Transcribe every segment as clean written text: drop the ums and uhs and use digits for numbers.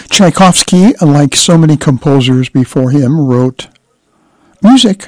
Tchaikovsky, like so many composers before him, wrote music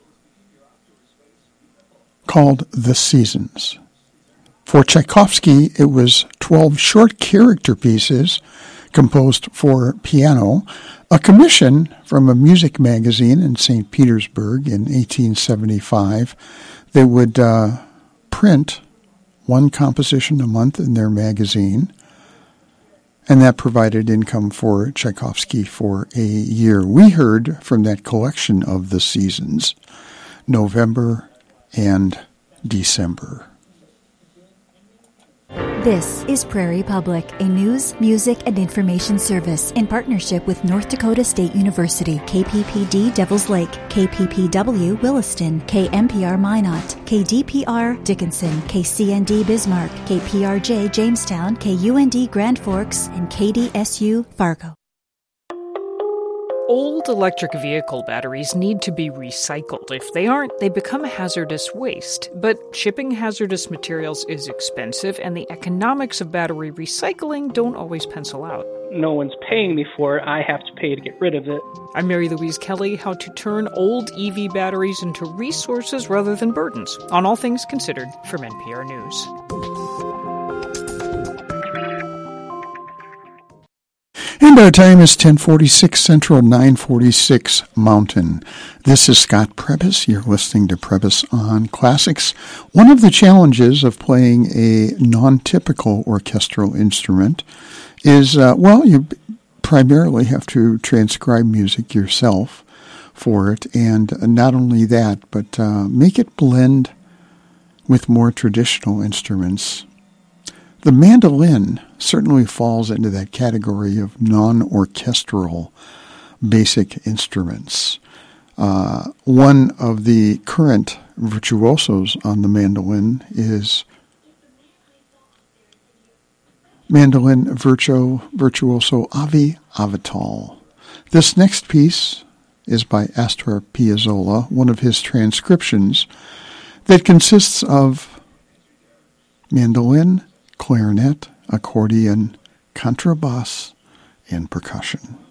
called The Seasons. For Tchaikovsky, it was 12 short character pieces composed for piano, a commission from a music magazine in St. Petersburg in 1875. They would print one composition a month in their magazine, and that provided income for Tchaikovsky for a year. We heard from that collection of The Seasons, November and December. This is Prairie Public, a news, music, and information service in partnership with North Dakota State University, KPPD Devils Lake, KPPW Williston, KMPR Minot, KDPR Dickinson, KCND Bismarck, KPRJ Jamestown, KUND Grand Forks, and KDSU Fargo. Old electric vehicle batteries need to be recycled. If they aren't, they become hazardous waste. But shipping hazardous materials is expensive, and the economics of battery recycling don't always pencil out. No one's paying me for it. I have to pay to get rid of it. I'm Mary Louise Kelly, how to turn old EV batteries into resources rather than burdens, on All Things Considered from NPR News. And our time is 10:46 Central, 9:46 Mountain. This is Scott Prebys. You're listening to Prebys on Classics. One of the challenges of playing a non-typical orchestral instrument is, you primarily have to transcribe music yourself for it. And not only that, but make it blend with more traditional instruments. The mandolin certainly falls into that category of non-orchestral basic instruments. One of the current virtuosos on the mandolin is mandolin virtuoso Avi Avital. This next piece is by Astor Piazzolla, one of his transcriptions that consists of mandolin, clarinet, accordion, contrabass, and percussion.